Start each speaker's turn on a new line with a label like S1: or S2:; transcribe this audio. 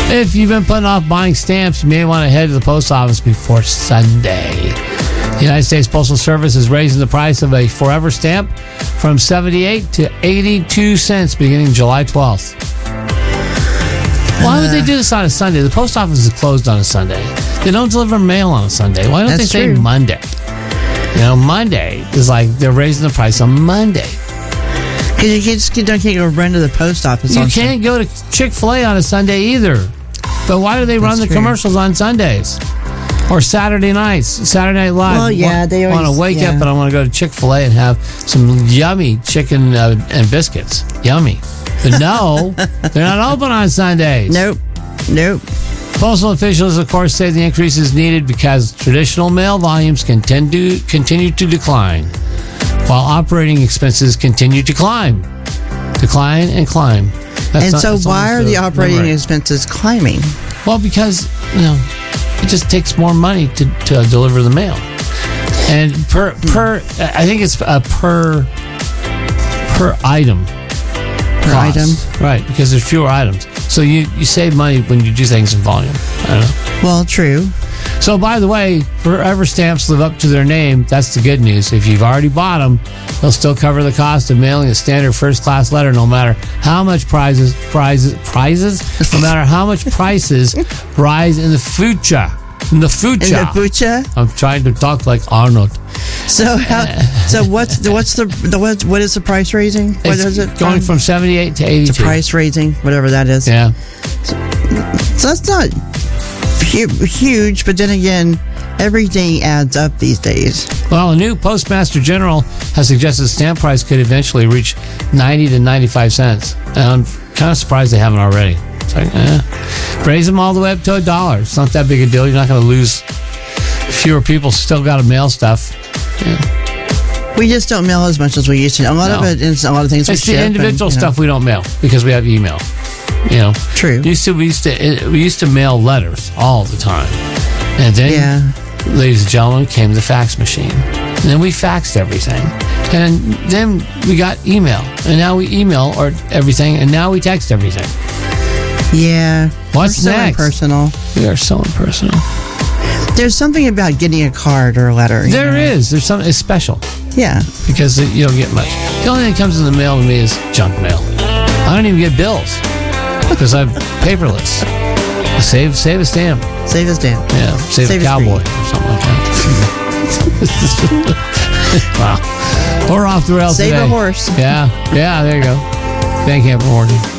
S1: If you've been putting off buying stamps, you may want to head to the post office before Sunday. The United States Postal Service is raising the price of a Forever stamp from 78 to 82 cents beginning July 12th. Why would they do this on a Sunday? The post office is closed on a Sunday. They don't deliver mail on a Sunday. Why don't they say Monday? Monday is like they're raising the price on Monday.
S2: Because you can't go run to the post office
S1: You can't go to Chick-fil-A on a Sunday either. But why do they run the commercials on Sundays? Or Saturday nights, Saturday Night Live.
S2: Well, yeah, they always
S1: want to wake up and I want to go to Chick-fil-A and have some yummy chicken and biscuits. Yummy. But no, they're not open on Sundays.
S2: Nope.
S1: Postal officials, of course, say the increase is needed because traditional mail volumes continue to decline, while operating expenses continue to climb. Decline and climb.
S2: So why are the operating expenses climbing?
S1: Well, because, it just takes more money to deliver the mail. And per I think it's a per item.
S2: Per item?
S1: Right, because there's fewer items. So you save money when you do things in volume. I don't know.
S2: Well, true.
S1: So, by the way, Forever stamps live up to their name. That's the good news. If you've already bought them, they'll still cover the cost of mailing a standard first-class letter, no matter how much prizes, no matter how much prices rise in the future. In the future. I'm trying to talk like Arnold.
S2: So what is the price raising? What is it?
S1: Going from 78 to 82.
S2: It's a price raising, whatever that is.
S1: Yeah.
S2: So that's not huge, but then again, everything adds up these days.
S1: Well, a new Postmaster General has suggested the stamp price could eventually reach 90 to 95 cents. And I'm kind of surprised they haven't already. It's like, raise them all the way up to $1. It's not that big a deal. You're not going to lose. Fewer people still got to mail stuff. Yeah.
S2: We just don't mail as much as we used to. A lot of it is a lot of things.
S1: It's the individual stuff we don't mail because we have email.
S2: True.
S1: We used to mail letters all the time, and then, ladies and gentlemen, came the fax machine, and then we faxed everything, and then we got email, and now we email everything, and now we text everything.
S2: Yeah.
S1: What's next?
S2: So impersonal.
S1: We are so impersonal.
S2: There's something about getting a card or a letter.
S1: There is. There's something. It's special.
S2: Yeah.
S1: Because you don't get much. The only thing that comes in the mail to me is junk mail. I don't even get bills because I'm paperless. Save a stamp.
S2: Save a stamp.
S1: Yeah. Save a cowboy or something like that. Wow. We're off the rails today.
S2: Save a horse.
S1: Yeah. There you go. Thank you, Morgan.